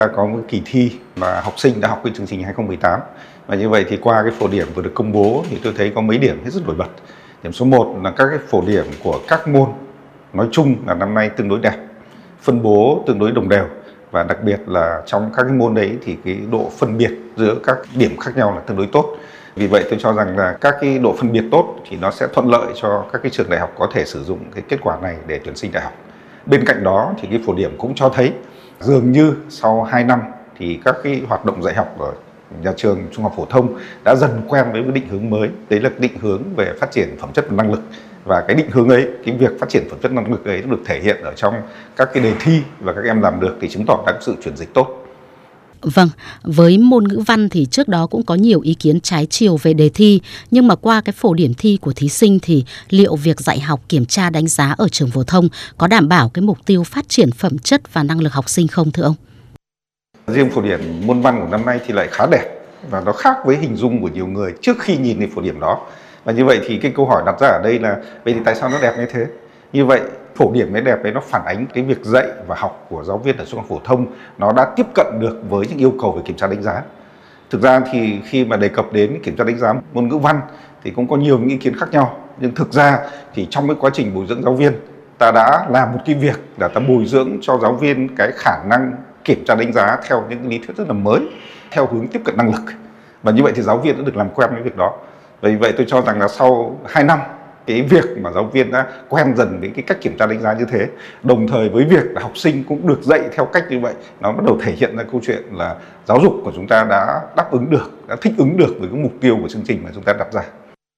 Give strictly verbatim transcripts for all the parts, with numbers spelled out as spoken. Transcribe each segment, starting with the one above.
Có một kỳ thi mà học sinh đã học cái chương trình hai không một tám, và như vậy thì qua cái phổ điểm vừa được công bố thì tôi thấy có mấy điểm hết sức nổi bật. Điểm số một là các cái phổ điểm của các môn nói chung là năm nay tương đối đẹp, phân bố tương đối đồng đều, và đặc biệt là trong các cái môn đấy thì cái độ phân biệt giữa các điểm khác nhau là tương đối tốt. Vì vậy tôi cho rằng là các cái độ phân biệt tốt thì nó sẽ thuận lợi cho các cái trường đại học có thể sử dụng cái kết quả này để tuyển sinh đại học. Bên cạnh đó thì cái phổ điểm cũng cho thấy dường như sau hai năm thì các cái hoạt động dạy học ở nhà trường trung học phổ thông đã dần quen với cái định hướng mới. Đấy là định hướng về phát triển phẩm chất và năng lực. Và cái định hướng ấy, cái việc phát triển phẩm chất năng lực ấy được thể hiện ở trong các cái đề thi và các em làm được thì chứng tỏ đã có sự chuyển dịch tốt. Vâng, với môn ngữ văn thì trước đó cũng có nhiều ý kiến trái chiều về đề thi, nhưng mà qua cái phổ điểm thi của thí sinh thì liệu việc dạy học, kiểm tra, đánh giá ở trường phổ thông có đảm bảo cái mục tiêu phát triển phẩm chất và năng lực học sinh không thưa ông? Riêng phổ điểm môn văn của năm nay thì lại khá đẹp, và nó khác với hình dung của nhiều người trước khi nhìn thấy phổ điểm đó. Và như vậy thì cái câu hỏi đặt ra ở đây là vậy thì tại sao nó đẹp như thế? Như vậy phổ điểm cái đẹp ấy nó phản ánh cái việc dạy và học của giáo viên ở trung học phổ thông nó đã tiếp cận được với những yêu cầu về kiểm tra đánh giá. Thực ra thì khi mà đề cập đến kiểm tra đánh giá môn ngữ văn thì cũng có nhiều những ý kiến khác nhau, nhưng thực ra thì trong cái quá trình bồi dưỡng giáo viên, ta đã làm một cái việc là ta bồi dưỡng cho giáo viên cái khả năng kiểm tra đánh giá theo những lý thuyết rất là mới, theo hướng tiếp cận năng lực. Và như vậy thì giáo viên đã được làm quen với việc đó. Vì vậy tôi cho rằng là sau hai năm, cái việc mà giáo viên đã quen dần với cái cách kiểm tra đánh giá như thế, đồng thời với việc là học sinh cũng được dạy theo cách như vậy, nó bắt đầu thể hiện ra câu chuyện là giáo dục của chúng ta đã đáp ứng được, đã thích ứng được với cái mục tiêu của chương trình mà chúng ta đặt ra.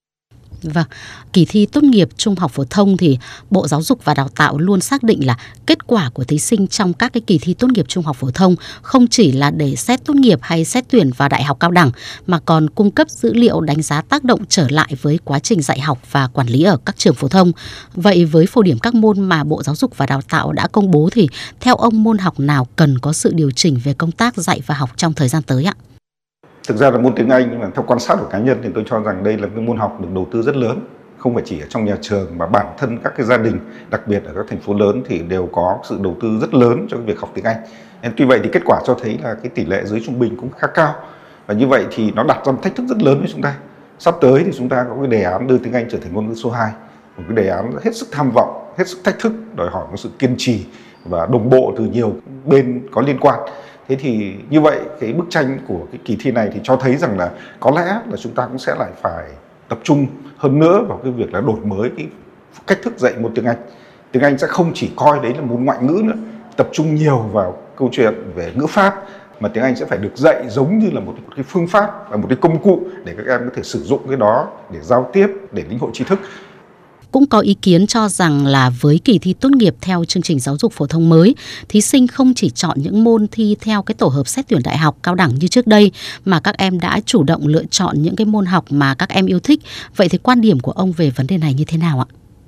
Vâng, kỳ thi tốt nghiệp trung học phổ thông thì Bộ Giáo dục và Đào tạo luôn xác định là kết quả của thí sinh trong các cái kỳ thi tốt nghiệp trung học phổ thông không chỉ là để xét tốt nghiệp hay xét tuyển vào đại học cao đẳng, mà còn cung cấp dữ liệu đánh giá tác động trở lại với quá trình dạy học và quản lý ở các trường phổ thông. Vậy với phổ điểm các môn mà Bộ Giáo dục và Đào tạo đã công bố thì theo ông môn học nào cần có sự điều chỉnh về công tác dạy và học trong thời gian tới ạ? Thực ra là môn tiếng Anh, nhưng mà theo quan sát của cá nhân thì tôi cho rằng đây là cái môn học được đầu tư rất lớn, không phải chỉ ở trong nhà trường mà bản thân các cái gia đình, đặc biệt ở các thành phố lớn thì đều có sự đầu tư rất lớn cho cái việc học tiếng Anh. Nên tuy vậy thì kết quả cho thấy là cái tỷ lệ dưới trung bình cũng khá cao, và như vậy thì nó đặt ra một thách thức rất lớn với chúng ta. Sắp tới thì chúng ta có cái đề án đưa tiếng Anh trở thành ngôn ngữ số hai, một cái đề án hết sức tham vọng, hết sức thách thức, đòi hỏi một sự kiên trì và đồng bộ từ nhiều bên có liên quan. Thế thì như vậy cái bức tranh của cái kỳ thi này thì cho thấy rằng là có lẽ là chúng ta cũng sẽ lại phải tập trung hơn nữa vào cái việc là đổi mới cái cách thức dạy môn tiếng Anh. Tiếng Anh sẽ không chỉ coi đấy là môn ngoại ngữ nữa, tập trung nhiều vào câu chuyện về ngữ pháp, mà tiếng Anh sẽ phải được dạy giống như là một cái phương pháp và một cái công cụ để các em có thể sử dụng cái đó để giao tiếp, để lĩnh hội tri thức. Cũng có ý kiến cho rằng là với kỳ thi tốt nghiệp theo chương trình giáo dục phổ thông mới, thí sinh không chỉ chọn những môn thi theo cái tổ hợp xét tuyển đại học cao đẳng như trước đây, mà các em đã chủ động lựa chọn những cái môn học mà các em yêu thích. Vậy thì quan điểm của ông về vấn đề này như thế nào ạ?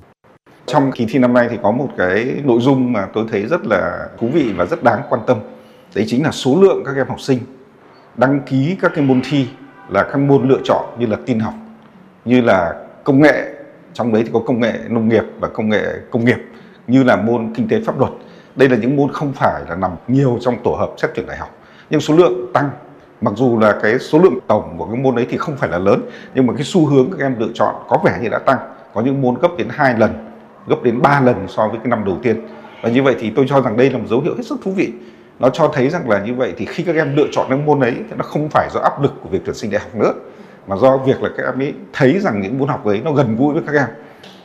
Trong kỳ thi năm nay thì có một cái nội dung mà tôi thấy rất là thú vị và rất đáng quan tâm. Đấy chính là số lượng các em học sinh đăng ký các cái môn thi là các môn lựa chọn như là tin học, như là công nghệ. Trong đấy thì có công nghệ nông nghiệp và công nghệ công nghiệp, như là môn kinh tế pháp luật. Đây là những môn không phải là nằm nhiều trong tổ hợp xét tuyển đại học, nhưng số lượng tăng. Mặc dù là cái số lượng tổng của cái môn đấy thì không phải là lớn, nhưng mà cái xu hướng các em lựa chọn có vẻ như đã tăng. Có những môn gấp đến hai lần, gấp đến ba lần so với cái năm đầu tiên. Và như vậy thì tôi cho rằng đây là một dấu hiệu hết sức thú vị. Nó cho thấy rằng là như vậy thì khi các em lựa chọn cái môn ấy thì nó không phải do áp lực của việc tuyển sinh đại học nữa, mà do việc là các em ấy thấy rằng những môn học ấy nó gần gũi với các em,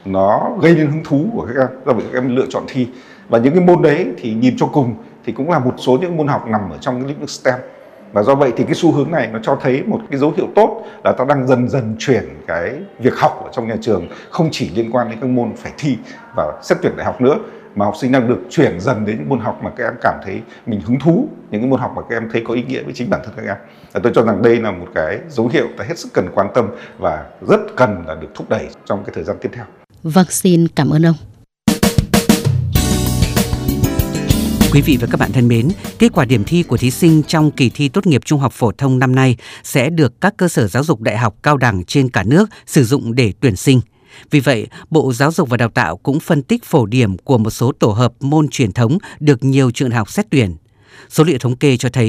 nó gây nên hứng thú của các em, do vậy các em lựa chọn thi. Và những cái môn đấy thì nhìn cho cùng thì cũng là một số những môn học nằm ở trong cái lĩnh vực ét tê e em. Và do vậy thì cái xu hướng này nó cho thấy một cái dấu hiệu tốt là ta đang dần dần chuyển cái việc học ở trong nhà trường không chỉ liên quan đến các môn phải thi và xét tuyển đại học nữa, mà học sinh đang được chuyển dần đến những môn học mà các em cảm thấy mình hứng thú, những cái môn học mà các em thấy có ý nghĩa với chính bản thân các em. Và tôi cho rằng đây là một cái dấu hiệu ta hết sức cần quan tâm và rất cần là được thúc đẩy trong cái thời gian tiếp theo. Vâng, xin cảm ơn ông. Quý vị và các bạn thân mến, kết quả điểm thi của thí sinh trong kỳ thi tốt nghiệp trung học phổ thông năm nay sẽ được các cơ sở giáo dục đại học cao đẳng trên cả nước sử dụng để tuyển sinh. Vì vậy, Bộ Giáo dục và Đào tạo cũng phân tích phổ điểm của một số tổ hợp môn truyền thống được nhiều trường đại học xét tuyển. Số liệu thống kê cho thấy